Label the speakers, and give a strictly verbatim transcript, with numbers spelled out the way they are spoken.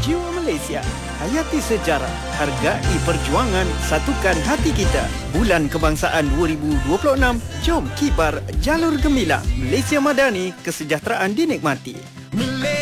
Speaker 1: jiwa Malaysia. Hayati sejarah, hargai perjuangan, satukan hati kita. Bulan Kebangsaan dua ribu dua puluh enam, jom kibar jalur gemilang. Malaysia Madani, kesejahteraan dinikmati.